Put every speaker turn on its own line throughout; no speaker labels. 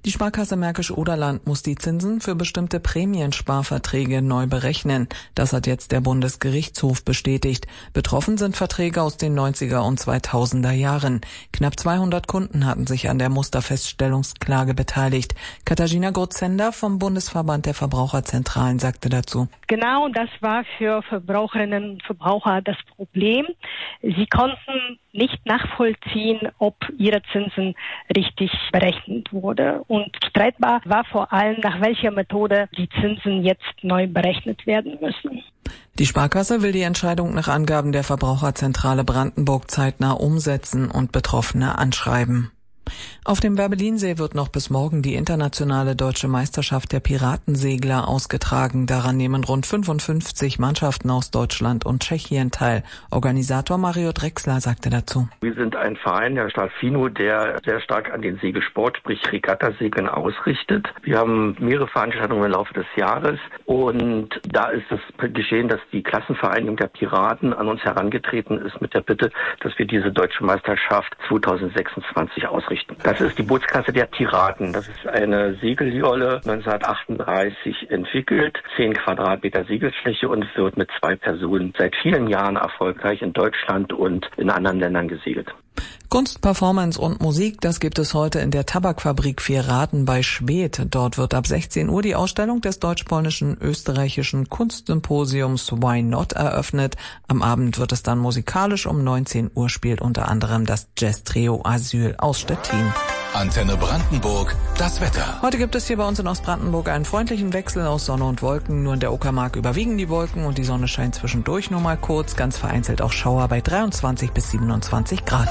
Die Sparkasse Märkisch-Oderland muss die Zinsen für bestimmte Prämiensparverträge neu berechnen. Das hat jetzt der Bundesgerichtshof bestätigt. Betroffen sind Verträge aus den 90er und 2000er Jahren. Knapp 200 Kunden hatten sich an der Musterfeststellungsklage beteiligt. Katharina Grozender vom Bundesverband der Verbraucherzentralen sagte dazu:
Genau, das war für Verbraucherinnen und Verbraucher das Problem. Sie konnten nicht nachvollziehen, ob ihre Zinsen richtig berechnet wurde. Und streitbar war vor allem, nach welcher Methode die Zinsen jetzt neu berechnet werden müssen.
Die Sparkasse will die Entscheidung nach Angaben der Verbraucherzentrale Brandenburg zeitnah umsetzen und Betroffene anschreiben. Auf dem Werbellinsee wird noch bis morgen die internationale deutsche Meisterschaft der Piratensegler ausgetragen. Daran nehmen rund 55 Mannschaften aus Deutschland und Tschechien teil. Organisator Mario Drechsler sagte dazu:
Wir sind ein Verein, der Stalfino, der sehr stark an den Segelsport, sprich Regattasegeln, ausrichtet. Wir haben mehrere Veranstaltungen im Laufe des Jahres und da ist es geschehen, dass die Klassenvereinigung der Piraten an uns herangetreten ist mit der Bitte, dass wir diese deutsche Meisterschaft 2026 ausrichten. Das ist die Bootsklasse der Piraten. Das ist eine Segeljolle, 1938 entwickelt, 10 Quadratmeter Segelfläche und wird mit 2 Personen seit vielen Jahren erfolgreich in Deutschland und in anderen Ländern gesegelt.
Kunst, Performance und Musik, das gibt es heute in der Tabakfabrik Vierraten bei Schwedt. Dort wird ab 16 Uhr die Ausstellung des deutsch-polnischen österreichischen Kunstsymposiums Why Not eröffnet. Am Abend wird es dann musikalisch. Um 19 Uhr spielt unter anderem das Jazz-Trio Asyl aus Stettin.
Antenne Brandenburg, das Wetter.
Heute gibt es hier bei uns in Ostbrandenburg einen freundlichen Wechsel aus Sonne und Wolken. Nur in der Uckermark überwiegen die Wolken und die Sonne scheint zwischendurch nur mal kurz. Ganz vereinzelt auch Schauer bei 23 bis 27 Grad.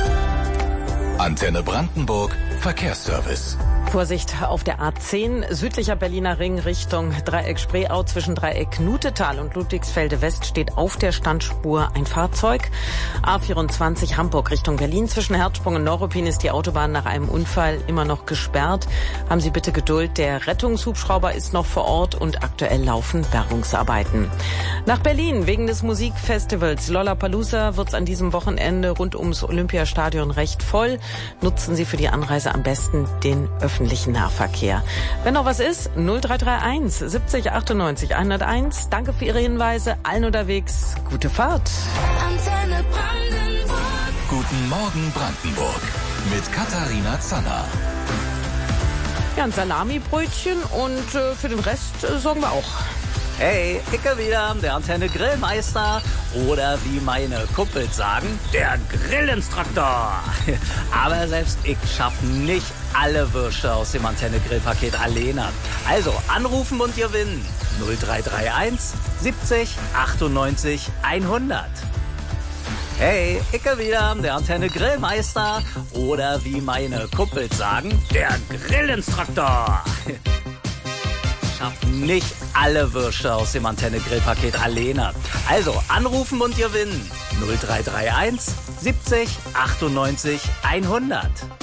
Antenne Brandenburg, Verkehrsservice.
Vorsicht auf der A10, südlicher Berliner Ring Richtung Dreieck Spreeau. Zwischen Dreieck Nutetal und Ludwigsfelde West steht auf der Standspur ein Fahrzeug. A24 Hamburg Richtung Berlin. Zwischen Herzsprung und Neuruppin ist die Autobahn nach einem Unfall immer noch gesperrt. Haben Sie bitte Geduld, der Rettungshubschrauber ist noch vor Ort und aktuell laufen Bergungsarbeiten. Nach Berlin, wegen des Musikfestivals Lollapalooza wird's an diesem Wochenende rund ums Olympiastadion recht voll. Nutzen Sie für die Anreise am besten den öffentlichen Nahverkehr. Wenn noch was ist, 0331 70 98 101. Danke für Ihre Hinweise. Allen unterwegs, gute Fahrt.
Antenne Brandenburg. Guten Morgen Brandenburg mit Katharina Zanner.
Ja, ein Salamibrötchen und für den Rest sorgen wir auch.
Hey, Icke wieder, der Antenne Grillmeister oder wie meine Kumpels sagen, der Grillinstruktor. Aber selbst ich schaffe nicht alle Würste aus dem Antenne Grillpaket alleine. Also anrufen und gewinnen. 0331 70 98 100. Hey, Icke wieder, der Antenne Grillmeister oder wie meine Kumpels sagen, der Grillinstruktor. Nicht alle Würste aus dem Antenne Grillpaket alleine. Also anrufen und gewinnen. 0331 70 98 100.